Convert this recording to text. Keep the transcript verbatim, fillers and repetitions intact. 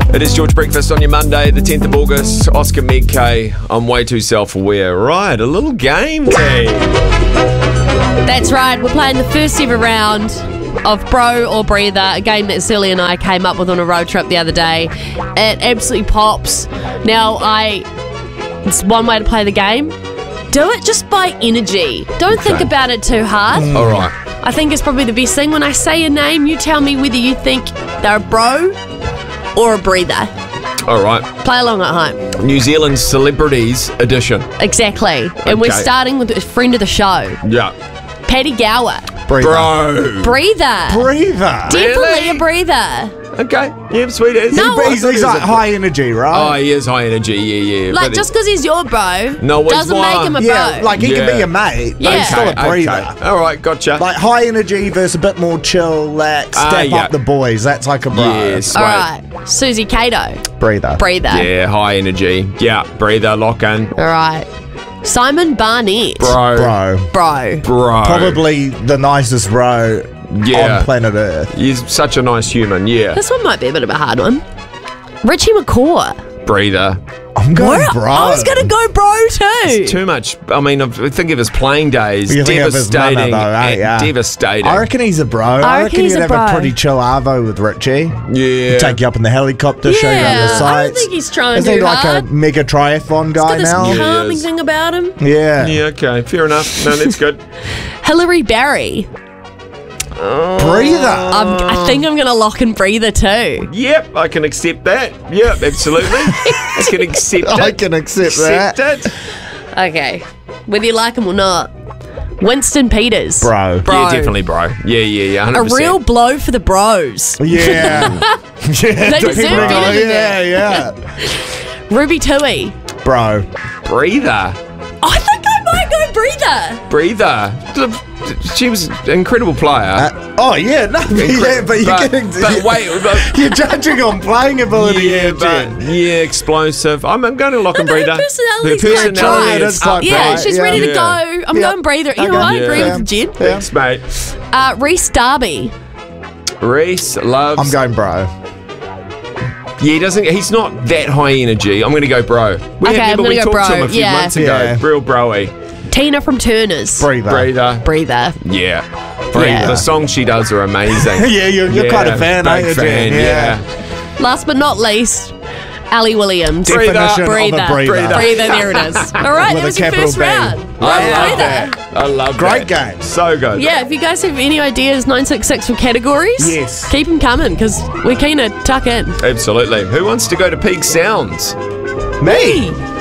It is George Breakfast on your Monday, the tenth of August. Oscar Medke, I'm way too self-aware. Right, a little game team. That's right. We're playing the first ever round of Bro or Breather, a game that Silly and I came up with on a road trip the other day. It absolutely pops. Now, I... It's one way to play the game. Do it just by energy. Don't Okay. think about it too hard. All right. I think it's probably the best thing. When I say a name, you tell me whether you think they're a bro or a breather. All right. Play along at home. New Zealand Celebrities Edition. Exactly. And we're Okay. starting with a friend of the show, Yeah. Paddy Gower. Breather. Bro. Breather. Breather. Definitely Really? a breather. Okay. Yeah, sweet as. No, But he's, he's like high energy, Oh, right? he is high energy, yeah, yeah. Like, but just because he's your bro No, he's doesn't one. make him a yeah, bro. like he Yeah. can be a mate, but Yeah. he's still a Okay, breather. okay. All right, gotcha. Like high energy versus a bit more chill, like Ah, step yeah. up the boys. That's like a bro. yeah, sweet. All right. Susie Cato. Breather. Breather. Yeah, high energy. Yeah, breather, lock in. All right. Simon Barnett. Bro. Bro. Bro. Bro. Probably the nicest bro Yeah. on planet Earth. He's such a nice human, yeah. This one might be a bit of a hard one. Richie McCaw. Breather. I'm going What? bro. I was going to go bro too. Too much. I mean, I think of his playing days. You think of his Devastating. mama, though, eh? Yeah. Devastating. I reckon he's a bro. I, reckon reckon he's you'd a have bro. a pretty chill arvo with Richie. yeah. Take you up in the helicopter, show you around the Yeah, sights. I don't think he's trying Isn't he too like hard. a mega triathlon Got guy this now? Yeah. calming he is. thing about him. Yeah. Yeah, okay. Fair enough. No, that's good. Hilary Barry. Breather. Um, I think I'm going to lock in Breather too. Yep, I can accept that. Yep, absolutely. I can accept it. I can accept accept that. it. Okay. Whether you like him or not. Winston Peters. Bro. Bro. Yeah, definitely, bro. Yeah, yeah, yeah. one A hundred percent. real blow for the bros. Yeah. yeah. They deserve depending better on- than Yeah, that. yeah. Ruby Tui. Bro. breather. I think I might go Breather. Breather. She was an incredible player. Uh, oh, yeah. No, but, yeah, but you're but, getting... but wait, but, You're judging on playing ability yeah, here, but Jen. yeah, explosive. I'm, I'm going to lock No, and but her breather. personality's Her quite personality dry. is It's like up. Yeah, Right, she's yeah. ready to Yeah. go. I'm Yeah. going Breather. You know, Okay. I agree Yeah. with Jen. Thanks, mate. Uh, Reese Darby. Reese loves. I'm going bro. Yeah, he doesn't. He's not that high energy. I'm going to go bro. We Okay, had, I'm remember gonna we go talked bro, to him a few yeah. months ago. Yeah. Real broy. Tina from Turners. Breather. Breather. Breather. Yeah. Yeah. The songs she does are amazing. Yeah, you're, you're Yeah, quite a fan, big aren't you, fan, Jen? yeah. Last but not least, Ali Williams. Breather. Definition Breather. of a breather. Breather. Breather, there it is. All right, With that a was your capital first B. round. I Right, love Breather. that. I love Great that. game. So good. Yeah, if you guys have any ideas, nine six six for categories, Yes. keep them coming because we're keen to tuck in. Absolutely. Who wants to go to Peak Sounds? Me. Hey.